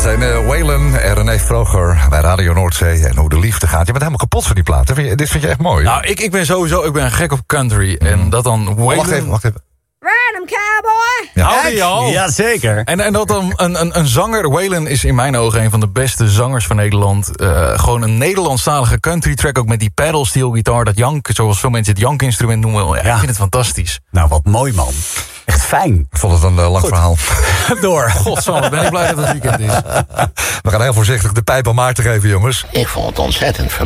Zometeen Waylon en René Vroger bij Radio Noordzee. En hoe de liefde gaat. Je bent helemaal kapot van die plaat. Dit vind je echt mooi. Nou, ik ben gek op country. En dat dan Waylon... Wacht even. Random cowboy! Ja. Hou die al? Ja, zeker. En dat dan een zanger... Waylon is in mijn ogen een van de beste zangers van Nederland. Gewoon een Nederlandstalige country track. Ook met die pedal steel gitaar. Dat jank, zoals veel mensen het jankinstrument noemen. Ja, ik vind het fantastisch. Nou, wat mooi, man. Echt fijn. Ik vond het een lang verhaal. Door. Godsamme, ben ik blij dat het weekend is. We gaan heel voorzichtig de pijp aan Maarten geven, jongens. Ik vond het ontzettend vervelend.